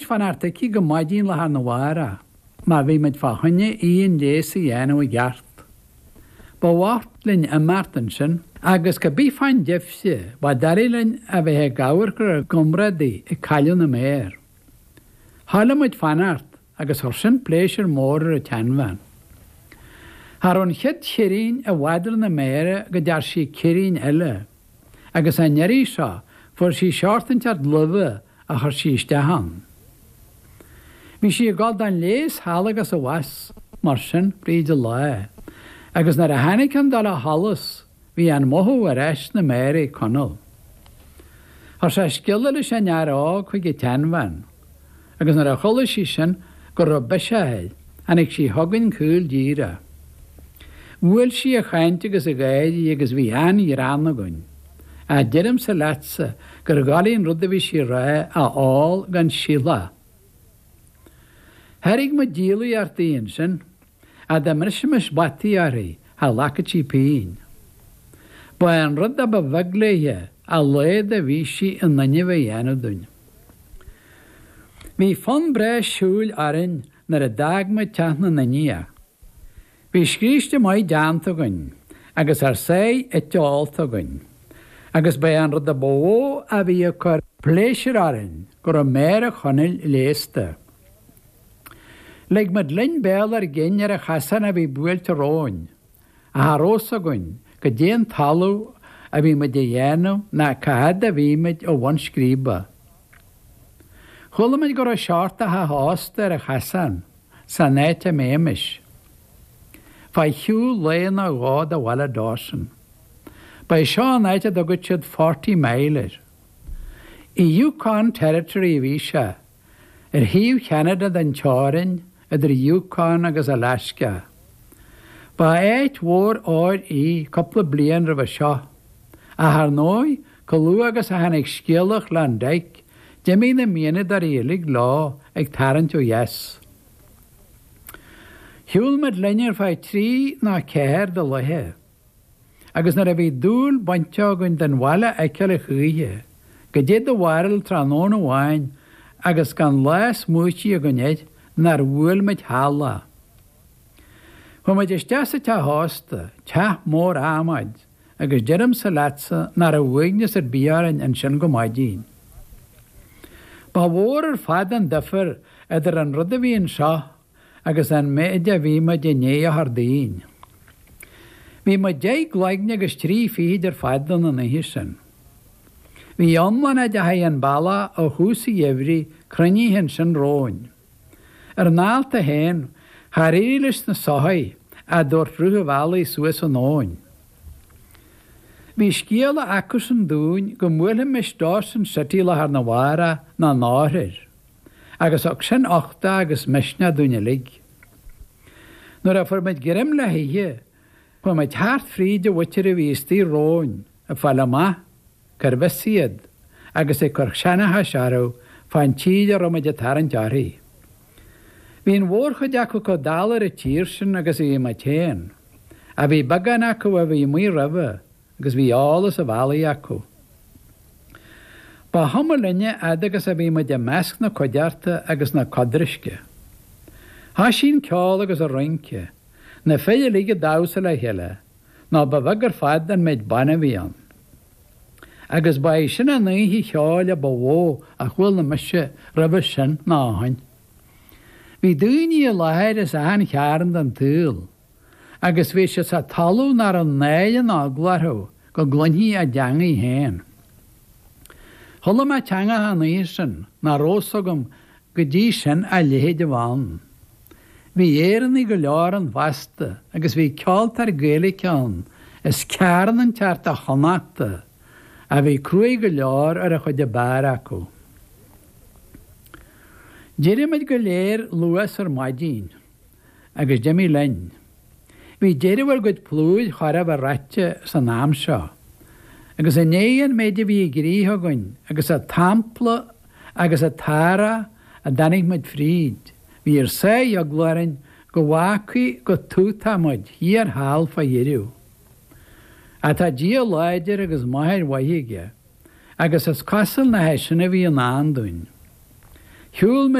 fan artaí go maidín le na bhara, má bhí meid fá hunne íon léasa dhéanamh gheart. Ba bhhacht linn a Martin sin, agus go bí fain defse, ba darilinn a bheitthe gabhar gur gomradaí I caiile na méir. Hála muid fanart agus thor sin pléisiir mór a teanmhain. Har an ched chirín a bhhadar na méire go dear sí cirín eile, agus a neirí seo fuair sí seirtainteart lufa a thur sí istehan. Bhí sí gáil an léas hálagas a was mar sin bríd a lá, agus nar a hanachan dal a halas bhí an mothú a reis na méire conal. Thar sé sciile le sé neará chuig I teanmhain, agus nar a chola sí sin go ra beiseil anig sí thugann cúil díra. Bhfuil sí a chainte agus a gaidí agus bhí an I ranna goin. A ddéirim sa leatsa gur gáilíonn rud a bhí sí ra a áil gan síla. Herig ma dílaí ar daon sin, a da mrisimiis batí arí a lacatí pín. Ba an rud a ba bhagléie a léad a bhí sí in nanne bheith dhéanadún. Bhí fan bre siúil arin nar a dagma teanna na nia. Bhí scríiste mai deanta goin, agus ar sé I teálta goin. Agus ba an rud a bó a bhí a chur pléisiir arin gur a méir a chonil léasta. Leg mad linn béal ar gin ar a chasan a bhí buailte róin, a harósa goin, go déan talú a bhí me de dhéanú na cahad a bhí meid ó bhain scríba. Chula meid gur a seirta a hásta ar a chasan, san éite méimis. Fai hiú léan a gád a bhile dásan. Ba seo an éite do go siad 40 mailir. I Yukon Territory bhí se, híomh Canada den teárin idir Yukon agus Alaska. Ba éit mhór áir I coppla bliain ra bh seo, a thar nói go luú agus a hanig scialach lean deich, Jimmy na mianad ar élig lá ag tarrant ó yes. Hiúil mad linnear fai 3 ná 4 de láthe, agus nar a bhí dúil bainteágann den bhile eiceil a chuíthe, go déad a bhhairil tránón amháin agus gan lás múití a gonéid nar bhfuil meid hála. Chu meid is deasa te hásta, te mór ámaid, agus deirim sa leatsa nar a bhuiignas ar bíaran an sin go maidín. Ba bhór ar fad an difar idir an rud a bhíon seo agus an méide a bhí me de né a hardaín. Bhí me dé gláigne agus 3 fíd ar fadan an ihí sin. Bhí omlan a de ha an balla ó húsa dhéhrí cruní hen sin róin. Ar náalta héin, ha réilis na sohaid a dúirt rútha bhalaí suas an óin. Bhí scéala acus an dún go mhuilim meis dásan sití le na bhara na náthir, agus ag sin 8 agus meisna dúine lig. Nuair a fuair meid girim le hithe, chu meid thart fríd a bhuitir a bhíostí róin a fáile ma, gur bheisiad, agus é chur seanatha searú fáin tíide ro meid a taran dearí. Bhín mhórcha deacu go dálar a tíir sin agus I ma téin, a bhí bagan acu a bhí mí rabha, agus bhí álas a bhalaí acu. Ba thoma linne agus a bhí me de measc na coidearta agus na codrisce. Tá sin ceáil agus a roince, na féidir líige dása le heile, ná ba bhagar fad an méid banna bhíon. Agus ba é sin a nuhí cheáil a ba bhó a chfuil na meise rabha sin náhain. Bhí dúine a láthir is an chearan an túil, agus bhí se sa talú nar an néan áglarthú go glunhí a deangaí héin. Thula me teanga an sin na rósagam go dtí sin a léhéad a bhain. Bhí éannaí go leor an bhasta agus bhí ceáilt ar Gaeilgeán is cearan an teart a chonachta a bhí cruaigh go leor ar a chuid a bear acu. Déirimid go léir luas ar maidín agus Jimmy Lynn. Bhí déirihar go plúid chorabh a raite san náam seo, agus a néan méidir bhí gríthe goin agus a tampla agus a tara a danig mid fríd. Bhí ar sé aglarin go bhhacaí go tútamuid hí ar hall fa dhéiriú. A tá dí leidir agus maithir waithige, agus as cosal na heisina bhí an andúin. Hiúil